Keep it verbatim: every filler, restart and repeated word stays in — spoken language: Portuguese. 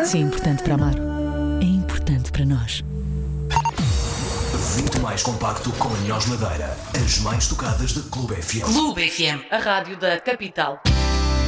Se é importante para amar, é importante para nós. vinte mais compacto com a Nós Madeira. As mais tocadas da Clube F M. Clube F M, a rádio da capital.